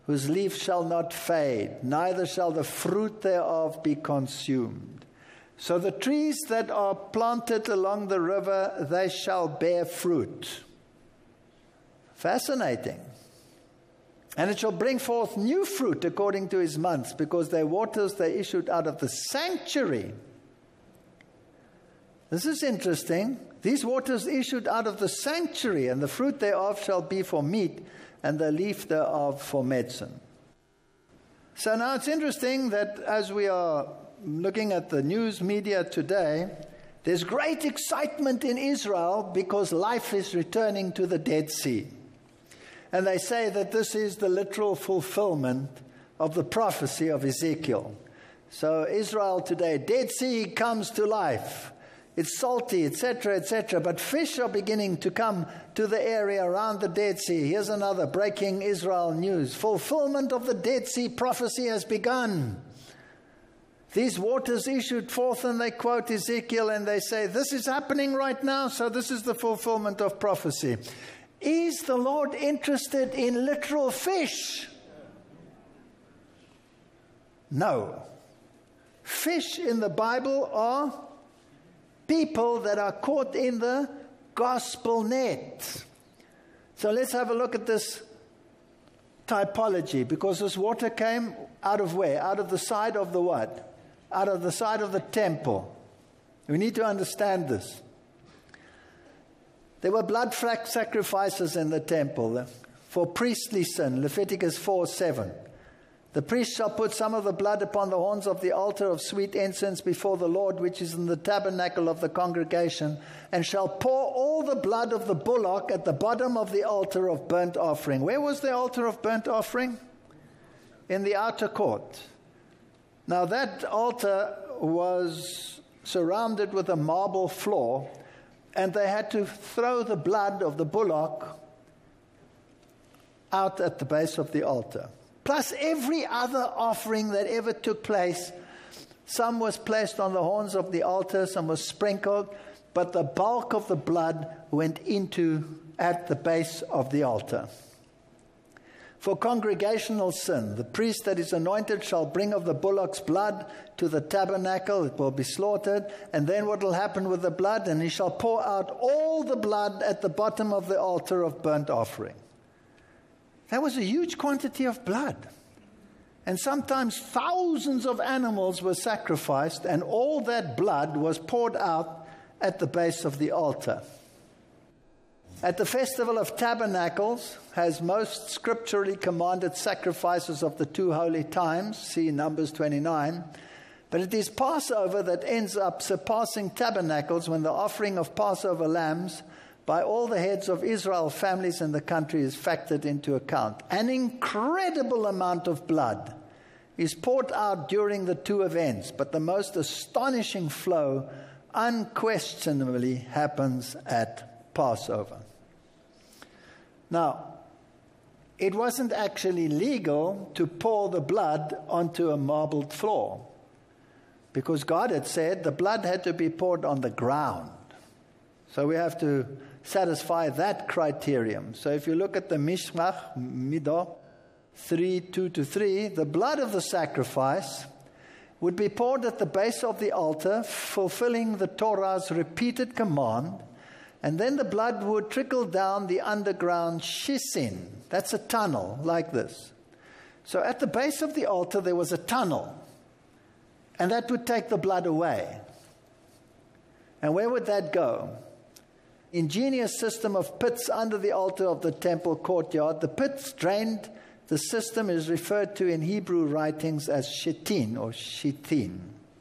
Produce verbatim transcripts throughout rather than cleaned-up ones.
whose leaf shall not fade, neither shall the fruit thereof be consumed. So the trees that are planted along the river, they shall bear fruit. Fascinating. And it shall bring forth new fruit according to his months, because their waters they issued out of the sanctuary. This is interesting. These waters issued out of the sanctuary, and the fruit thereof shall be for meat, and the leaf thereof for medicine. So now it's interesting that as we are looking at the news media today, there's great excitement in Israel because life is returning to the Dead Sea. And they say that this is the literal fulfillment of the prophecy of Ezekiel. So Israel today, Dead Sea comes to life. It's salty, et cetera, et cetera. But fish are beginning to come to the area around the Dead Sea. Here's another breaking Israel news. Fulfillment of the Dead Sea prophecy has begun. These waters issued forth, and they quote Ezekiel, and they say, this is happening right now, so this is the fulfillment of prophecy. Is the Lord interested in literal fish? No. Fish in the Bible are people that are caught in the gospel net. So let's have a look at this typology, because this water came out of where? Out of the side of the what? Out of the side of the temple. We need to understand this. There were blood sacrifices in the temple for priestly sin, Leviticus four seven. The priest shall put some of the blood upon the horns of the altar of sweet incense before the Lord, which is in the tabernacle of the congregation, and shall pour all the blood of the bullock at the bottom of the altar of burnt offering. Where was the altar of burnt offering? In the outer court. Now that altar was surrounded with a marble floor, and they had to throw the blood of the bullock out at the base of the altar. Plus every other offering that ever took place. Some was placed on the horns of the altar, some was sprinkled, but the bulk of the blood went into at the base of the altar. For congregational sin, the priest that is anointed shall bring of the bullock's blood to the tabernacle. It will be slaughtered. And then what will happen with the blood? And he shall pour out all the blood at the bottom of the altar of burnt offering. That was a huge quantity of blood. And sometimes thousands of animals were sacrificed, and all that blood was poured out at the base of the altar. At the Festival of Tabernacles has most scripturally commanded sacrifices of the two holy times, see Numbers twenty-nine. But it is Passover that ends up surpassing Tabernacles, when the offering of Passover lambs by all the heads of Israel families in the country is factored into account. An incredible amount of blood is poured out during the two events, but the most astonishing flow unquestionably happens at Passover. Now, it wasn't actually legal to pour the blood onto a marbled floor, because God had said the blood had to be poured on the ground. So we have to satisfy that criterion. So if you look at the Mishmach, Midah, three, two to three, the blood of the sacrifice would be poured at the base of the altar, fulfilling the Torah's repeated command, and then the blood would trickle down the underground shisin. That's a tunnel like this. So at the base of the altar there was a tunnel, and that would take the blood away. And where would that go? Ingenious system of pits under the altar of the temple courtyard. The pits drained. The system is referred to in Hebrew writings as shitin or shitin.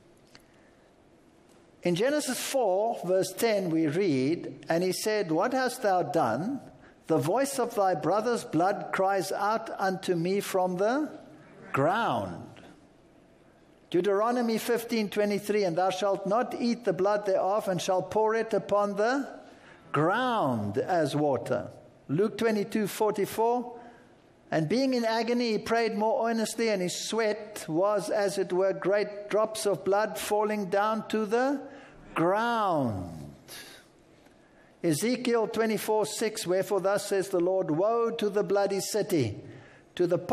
In Genesis four, verse ten, we read, and he said, what hast thou done? The voice of thy brother's blood cries out unto me from the ground. Deuteronomy fifteen twenty-three, and thou shalt not eat the blood thereof, and shalt pour it upon the ground as water. Luke twenty-two forty-four, and being in agony he prayed more earnestly, and his sweat was as it were great drops of blood falling down to the ground. Ezekiel twenty-four six, wherefore thus says the Lord, woe to the bloody city, to the